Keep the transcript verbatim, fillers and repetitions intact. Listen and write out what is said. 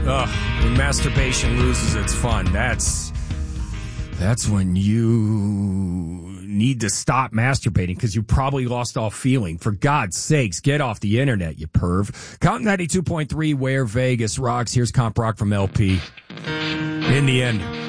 Ugh, when masturbation loses its fun, that's that's when you need to stop masturbating because you probably lost all feeling. For God's sakes, get off the internet, you perv. Count ninety-two point three, where Vegas rocks. Here's Comp Rock from L P. In the end.